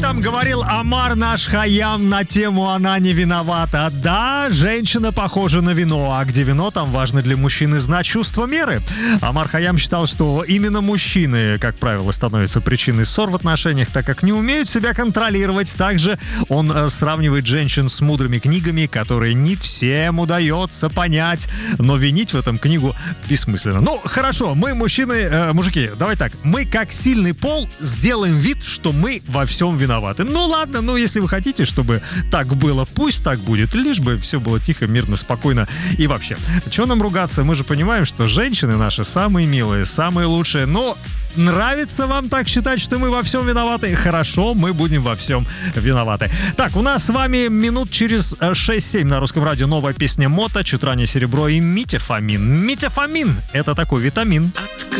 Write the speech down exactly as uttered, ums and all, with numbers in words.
там говорил Омар наш Хайям на тему «Она не виновата». Да, женщина похожа на вино, а где вино, там важно для мужчины знать чувство меры. Омар Хайям считал, что именно мужчины, как правило, становятся причиной ссор в отношениях, так как не умеют себя контролировать. Также он э, сравнивает женщин с мудрыми книгами, которые не всем удается понять, но винить в этом книгу бессмысленно. Ну, хорошо, мы, мужчины, э, мужики, давай так, мы как сильный пол сделаем вид, что мы во всем виноваты. Ну ладно, ну если вы хотите, чтобы так было, пусть так будет, лишь бы все было тихо, мирно, спокойно и вообще. Чего нам ругаться? Мы же понимаем, что женщины наши самые милые, самые лучшие, но нравится вам так считать, что мы во всем виноваты? Хорошо, мы будем во всем виноваты. Так, у нас с вами минут через шесть-семь на Русском радио новая песня Мото, чуть ранее Серебро и Митя Фомин. Митя Фомин — это такой витамин.